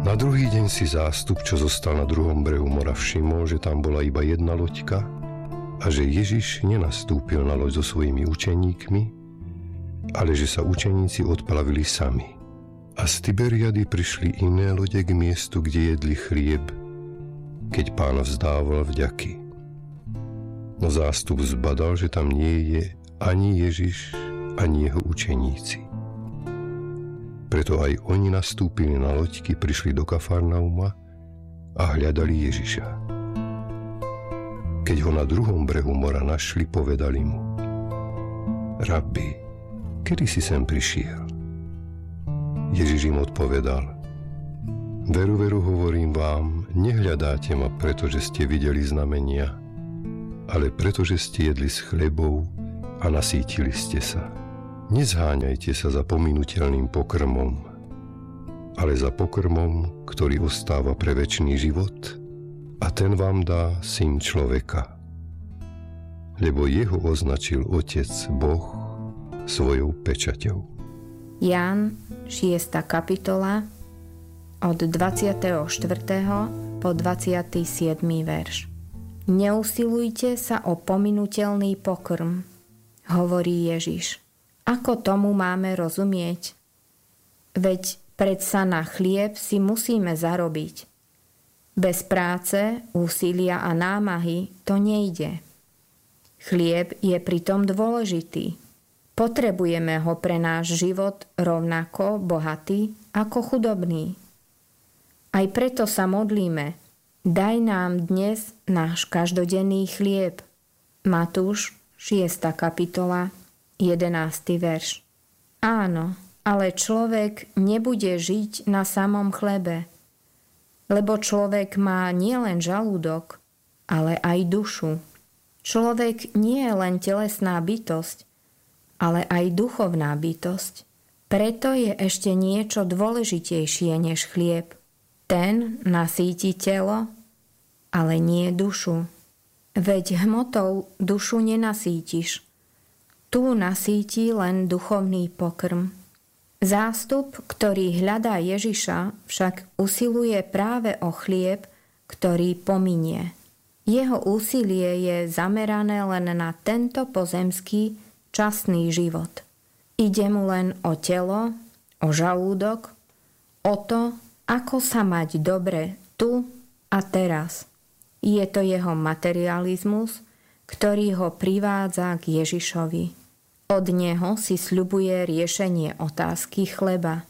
Na druhý deň si zástup, čo zostal na druhom brehu mora, všimol, že tam bola iba jedna loďka a že Ježiš nenastúpil na loď so svojimi učeníkmi, ale že sa učeníci odplavili sami. A z Tiberiady prišli iné lode k miestu, kde jedli chlieb, keď Pán vzdával vďaky. No zástup zbadal, že tam nie je ani Ježiš, ani jeho učeníci. Preto aj oni nastúpili na loďky, prišli do Kafarnauma a hľadali Ježiša. Keď ho na druhom brehu mora našli, povedali mu: Rabbi, kedy si sem prišiel? Ježiš im odpovedal: Veru, veru, hovorím vám, nehľadáte ma, pretože ste videli znamenia, ale pretože ste jedli z chlebov a nasýtili ste sa. Nezháňajte sa za pominuteľným pokrmom, ale za pokrmom, ktorý ostáva pre večný život, a ten vám dá Syn človeka. Lebo jeho označil Otec Boh svojou pečaťou. Ján, 6. kapitola, od 24. po 27. verš. Neusilujte sa o pominuteľný pokrm, hovorí Ježiš. Ako tomu máme rozumieť? Veď predsa na chlieb si musíme zarobiť. Bez práce, úsilia a námahy to nejde. Chlieb je pritom dôležitý. Potrebujeme ho pre náš život rovnako bohatý ako chudobný. Aj preto sa modlíme: Daj nám dnes náš každodenný chlieb. Matúš, 6. kapitola, 11. verš. Áno, ale človek nebude žiť na samom chlebe, lebo človek má nielen žalúdok, ale aj dušu. Človek nie je len telesná bytosť, ale aj duchovná bytosť. Preto je ešte niečo dôležitejšie než chlieb. Ten nasýti telo, ale nie dušu. Veď hmotou dušu nenasítiš. Tu nasíti len duchovný pokrm. Zástup, ktorý hľadá Ježiša, však usiluje práve o chlieb, ktorý pominie. Jeho úsilie je zamerané len na tento pozemský časný život. Ide mu len o telo, o žalúdok, o to, ako sa mať dobre tu a teraz. Je to jeho materializmus, ktorý ho privádza k Ježišovi. Od neho si sľubuje riešenie otázky chleba.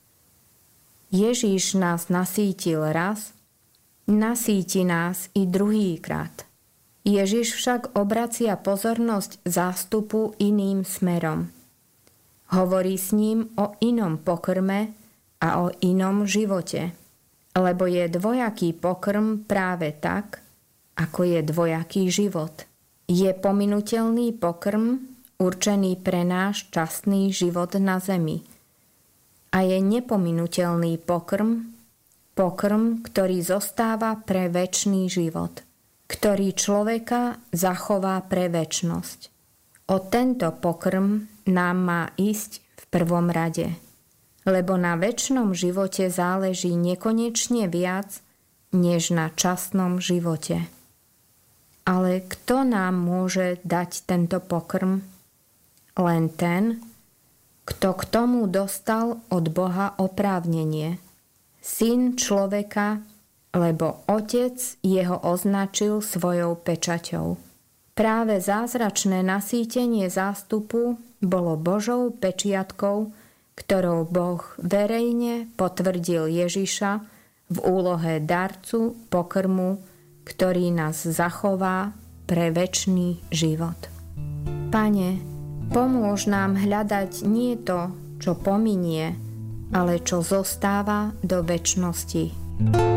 Ježiš nás nasýtil raz, nasýti nás i druhýkrát. Ježiš však obracia pozornosť zástupu iným smerom. Hovorí s ním o inom pokrme a o inom živote, lebo je dvojaký pokrm práve tak, ako je dvojaký život. Je pominuteľný pokrm určený pre náš časný život na zemi. A je nepominuteľný pokrm, ktorý zostáva pre večný život, ktorý človeka zachová pre večnosť. O tento pokrm nám má ísť v prvom rade, lebo na večnom živote záleží nekonečne viac, než na časnom živote. Ale kto nám môže dať tento pokrm? Len ten, kto k tomu dostal od Boha oprávnenie. Syn človeka, lebo Otec jeho označil svojou pečaťou. Práve zázračné nasýtenie zástupu bolo Božou pečiatkou, ktorou Boh verejne potvrdil Ježiša v úlohe darcu pokrmu, ktorý nás zachová pre večný život. Pane, pomôž nám hľadať nie to, čo pominie, ale čo zostáva do večnosti.